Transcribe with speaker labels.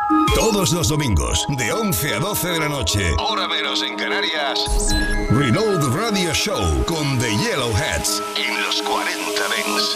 Speaker 1: Todos los domingos, de 11 a 12 de la noche, hora menos en Canarias, Reload Radio Show con The Yellowheads en los 40 Dents.